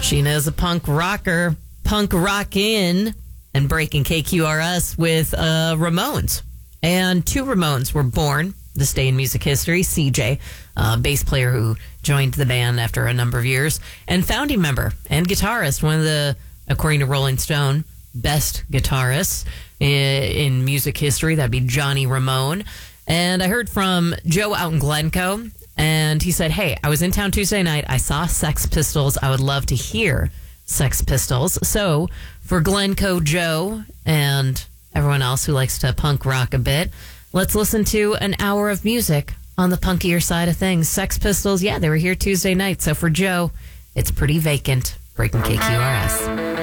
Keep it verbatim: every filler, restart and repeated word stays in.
Sheena is a punk rocker, punk rockin', and breaking K Q R S with uh, Ramones. And two Ramones were born this day in music history. C J, a bass player who joined the band after a number of years, and founding member and guitarist, one of the, according to Rolling Stone, best guitarists in, in music history. That'd be Johnny Ramone. And I heard from Joe out in Glencoe, and he said, hey, I was in town Tuesday night. I saw Sex Pistols. I would love to hear Sex Pistols. So for Glencoe Joe and everyone else who likes to punk rock a bit, let's listen to an hour of music on the punkier side of things. Sex Pistols, yeah, they were here Tuesday night. So for Joe, it's pretty vacant. Breaking K Q R S.